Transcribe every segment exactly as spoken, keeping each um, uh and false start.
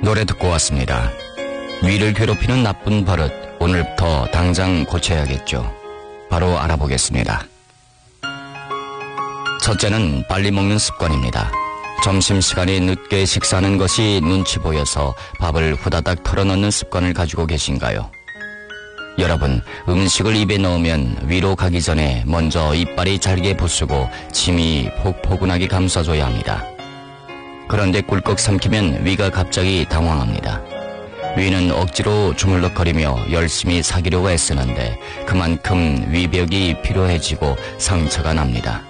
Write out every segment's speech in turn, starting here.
노래 듣고 왔습니다. 위를 괴롭히는 나쁜 버릇, 오늘부터 당장 고쳐야겠죠. 바로 알아보겠습니다. 첫째는 빨리 먹는 습관입니다. 점심시간에 늦게 식사하는 것이 눈치 보여서 밥을 후다닥 털어넣는 습관을 가지고 계신가요? 여러분, 음식을 입에 넣으면 위로 가기 전에 먼저 이빨이 잘게 부수고 침이 폭포근하게 감싸줘야 합니다. 그런데 꿀꺽 삼키면 위가 갑자기 당황합니다. 위는 억지로 주물럭거리며 열심히 사기려고 애쓰는데 그만큼 위벽이 필요해지고 상처가 납니다.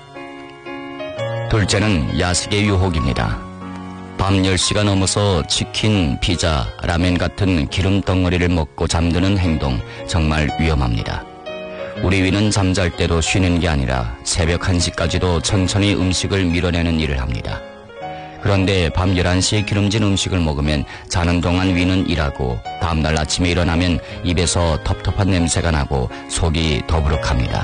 둘째는 야식의 유혹입니다. 밤 열 시가 넘어서 치킨, 피자, 라멘 같은 기름 덩어리를 먹고 잠드는 행동 정말 위험합니다. 우리 위는 잠잘 때도 쉬는 게 아니라 새벽 한 시까지도 천천히 음식을 밀어내는 일을 합니다. 그런데 밤 열한 시에 기름진 음식을 먹으면 자는 동안 위는 일하고 다음날 아침에 일어나면 입에서 텁텁한 냄새가 나고 속이 더부룩합니다.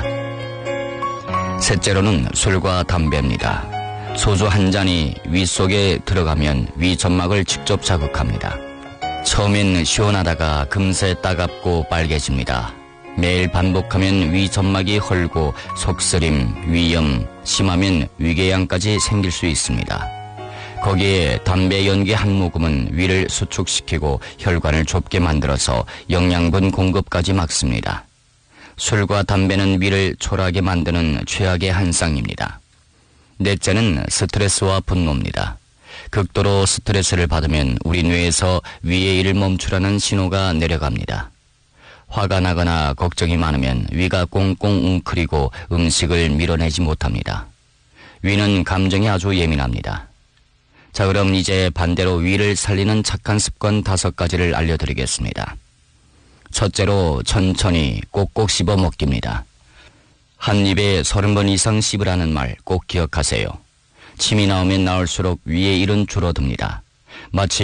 셋째로는 술과 담배입니다. 소주 한 잔이 위 속에 들어가면 위 점막을 직접 자극합니다. 처음엔 시원하다가 금세 따갑고 빨개집니다. 매일 반복하면 위 점막이 헐고 속쓰림, 위염, 심하면 위궤양까지 생길 수 있습니다. 거기에 담배 연기 한 모금은 위를 수축시키고 혈관을 좁게 만들어서 영양분 공급까지 막습니다. 술과 담배는 위를 초라하게 만드는 최악의 한 쌍입니다. 넷째는 스트레스와 분노입니다. 극도로 스트레스를 받으면 우리 뇌에서 위의 일을 멈추라는 신호가 내려갑니다. 화가 나거나 걱정이 많으면 위가 꽁꽁 웅크리고 음식을 밀어내지 못합니다. 위는 감정이 아주 예민합니다. 자, 그럼 이제 반대로 위를 살리는 착한 습관 다섯 가지를 알려드리겠습니다. 첫째로 천천히 꼭꼭 씹어 먹기입니다. 한 입에 서른 번 이상 씹으라는 말 꼭 기억하세요. 침이 나오면 나올수록 위의 일은 줄어듭니다. 마치